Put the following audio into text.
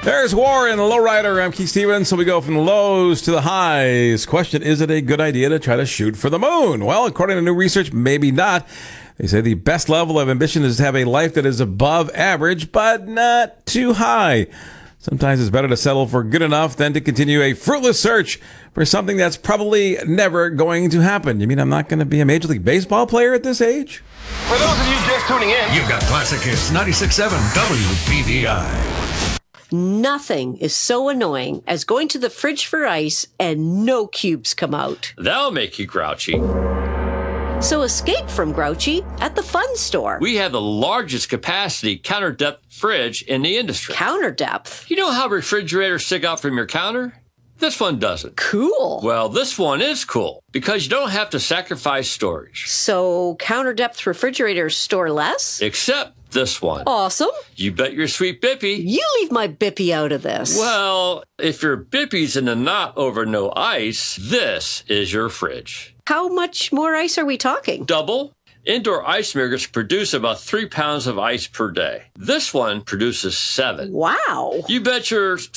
There's war in the lowrider. I'm Keith Stevens. So we go from the lows to the highs. Question, is it a good idea to try to shoot for the moon? Well, according to new research, maybe not. They say the best level of ambition is to have a life that is above average, but not too high. Sometimes it's better to settle for good enough than to continue a fruitless search for something that's probably never going to happen. You mean I'm not going to be a Major League Baseball player at this age? For those of you just tuning in, you've got Classic Hits 96.7 WPVI. Nothing is so annoying as going to the fridge for ice and no cubes come out. That'll make you grouchy. So escape from grouchy at the Fun Store. We have the largest capacity counter depth fridge in the industry. Counter depth? You know how refrigerators stick out from your counter? This one doesn't. Cool. Well, this one is cool because you don't have to sacrifice storage. So counter depth refrigerators store less? Except this one. Awesome. You bet your sweet Bippy. You leave my Bippy out of this. Well, if your Bippy's in the knot over no ice, this is your fridge. How much more ice are we talking? Double. Indoor ice makers produce about 3 pounds of ice per day. This one produces 7. Wow. You bet your